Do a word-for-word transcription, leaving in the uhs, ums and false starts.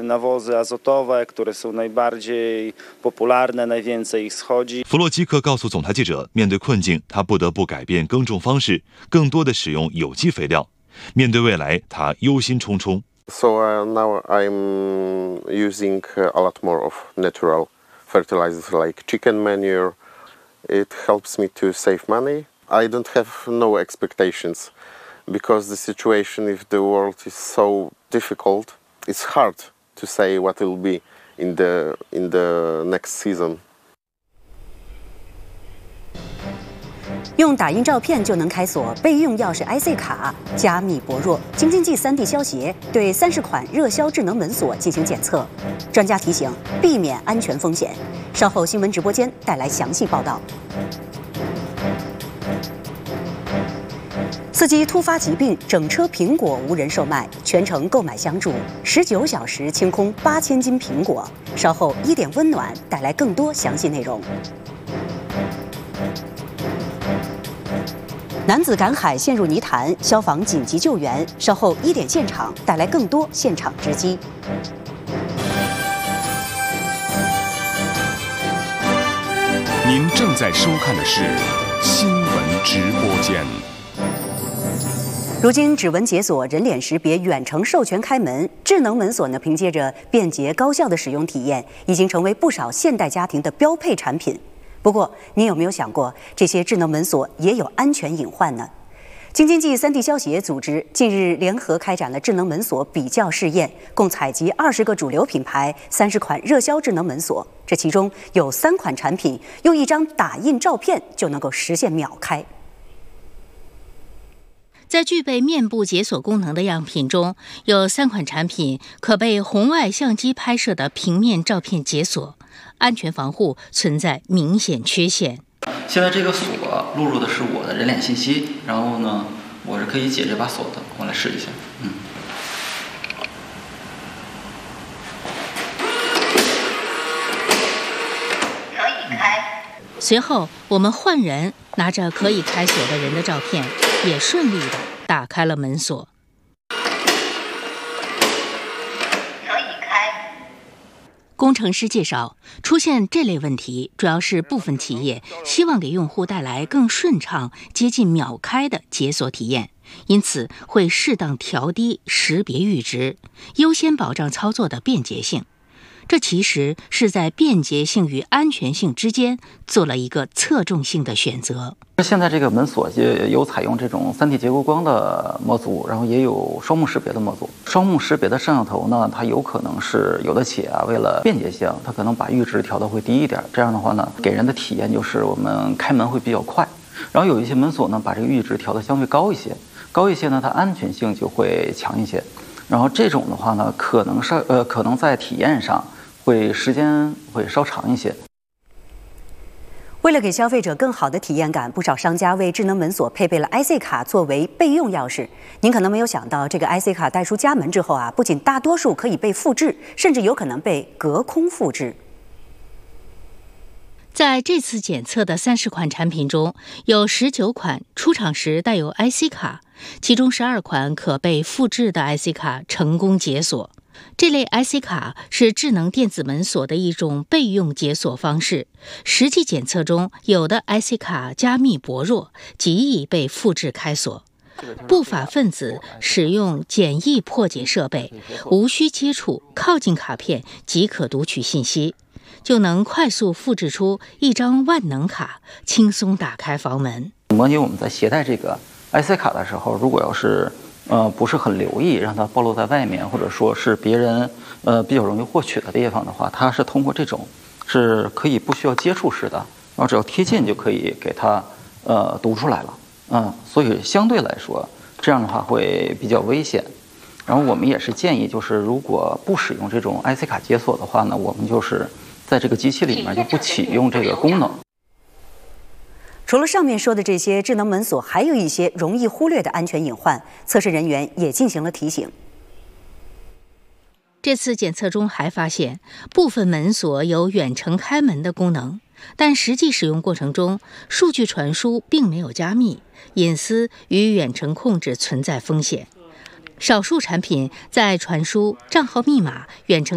nawozy azotowe, które są najbardziej popularne, najwięcej ich schodzi. 弗洛基克告诉总台记者，面对困境，他不得不改变耕种方式，更多的使用有机肥料。面对未来，他忧心忡忡。 So uh, now I'm using uh, a lot more of natural fertilizers like chicken manure. It helps me to save money. I don't have no expectations because the situation if the world is so difficult, it's hard to say what will be in the in the next season. 用打印照片就能开锁备用钥匙 I C 卡，加密薄弱。京津冀三地消协对三十款热销智能门锁进行检测，专家提醒避免安全风险。稍后新闻直播间带来详细报道。司机突发疾病，整车苹果无人售卖，全程购买相助，十九小时清空八千斤苹果。稍后一点温暖带来更多详细内容。男子赶海陷入泥潭，消防紧急救援。稍后一点现场带来更多现场直击。 您正在收看的是新闻直播间。 如今，指纹解锁、人脸识别、远程授权开门，智能门锁呢，凭借着便捷高效的使用体验，已经成为不少现代家庭的标配产品。不过，您有没有想过，这些智能门锁也有安全隐患呢？京津冀三地消协组织近日联合开展了智能门锁比较试验，共采集二十个主流品牌、三十款热销智能门锁。这其中有三款产品用一张打印照片就能够实现秒开。 在具备面部解锁功能的样品中，有三款产品可被红外相机拍摄的平面照片解锁，安全防护存在明显缺陷。 现在这个锁录入的是我的人脸信息，然后呢，我是可以解这把锁的。我来试一下，嗯。 可以开。随后，我们换人拿着可以开锁的人的照片，也顺利地打开了门锁。工程师介绍，出现这类问题，主要是部分企业希望给用户带来更顺畅、接近秒开的解锁体验，因此会适当调低识别阈值，优先保障操作的便捷性。这其实是在便捷性与安全性之间做了一个侧重性的选择。 现在这个门锁也有采用这种 三 D 结构光的模组，然后也有双目识别的模组。双目识别的摄像头呢，它有可能是有的企业啊，为了便捷性，它可能把阈值调得会低一点。这样的话呢，给人的体验就是我们开门会比较快。然后有一些门锁呢，把这个阈值调得相对高一些，高一些呢，它安全性就会强一些。然后这种的话呢，可能是呃，可能在体验上会时间会稍长一些。 为了给消费者更好的体验感，不少商家为智能门锁配备了 I C 卡作为备用钥匙。您可能没有想到，这个 I C 卡带出家门之后啊，不仅大多数可以被复制，甚至有可能被隔空复制。 在这次检测的三十款产品中，有十九款出厂时带有 I C 卡，其中十二款可被复制的 I C 卡成功解锁。这类 I C 卡是智能电子门锁的一种备用解锁方式。实际检测中，有的 I C 卡加密薄弱，极易被复制开锁。不法分子使用简易破解设备，无需接触，靠近卡片即可读取信息，就能快速复制出一张万能卡，轻松打开房门。 模拟我们在携带这个 I C 卡的时候，如果要是呃，不是很留意，让它暴露在外面，或者说是别人呃比较容易获取的地方的话，它是通过这种是可以不需要接触式的，然后只要贴近就可以给它呃读出来了，嗯，所以相对来说这样的话会比较危险。然后我们也是建议，就是如果不使用这种 I C 卡解锁的话呢，我们就是在这个机器里面就不启用这个功能。 除了上面说的这些智能门锁，还有一些容易忽略的安全隐患，测试人员也进行了提醒。 这次检测中还发现，部分门锁有远程开门的功能，但实际使用过程中，数据传输并没有加密，隐私与远程控制存在风险。少数产品在传输账号密码、远程